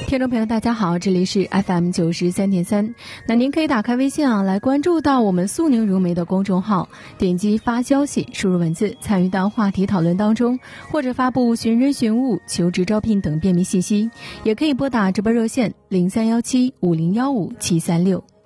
听众朋友大家好，这里是 FM93.3。那您可以打开微信来关注到我们苏宁如梅的公众号，点击发消息，输入文字参与到话题讨论当中，或者发布寻人寻物、求职招聘等便民信息，也可以拨打直播热线03175015-736。